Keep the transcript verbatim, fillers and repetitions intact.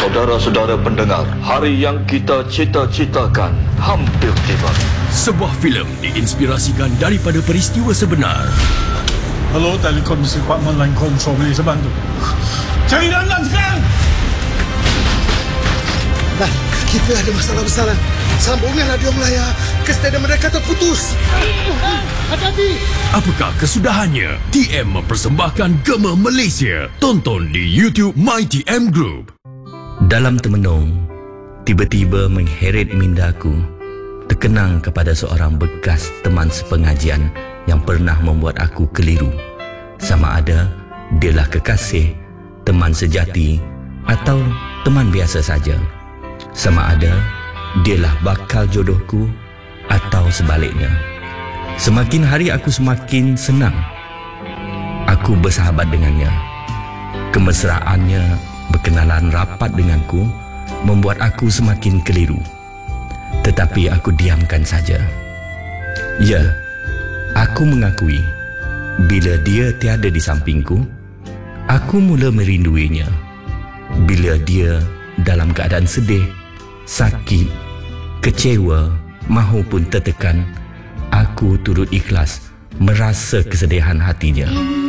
Saudara-saudara pendengar, hari yang kita cita-citakan hampir tiba. Sebuah filem diinspirasikan daripada peristiwa sebenar. Hello, Telekom Department Line Control, boleh saya bantu? Cari dalam sekarang! Nah, kita ada masalah besar. Sambungan radio Melaya ke stadium mereka terputus. Hati-hati! Apakah kesudahannya? T M mempersembahkan Gema Malaysia. Tonton di YouTube My T M Group. Dalam termenung, tiba-tiba mengheret mindaku terkenang kepada seorang bekas teman sepengajian yang pernah membuat aku keliru. Sama ada dialah kekasih, teman sejati atau teman biasa saja. Sama ada dialah bakal jodohku atau sebaliknya. Semakin hari aku semakin senang aku bersahabat dengannya. Kemesraannya berkenalan rapat denganku membuat aku semakin keliru. Tetapi aku diamkan saja. Ya, aku mengakui bila dia tiada di sampingku, aku mula merinduinya. Bila dia dalam keadaan sedih, sakit, kecewa mahupun tertekan, aku turut ikhlas merasa kesedihan hatinya.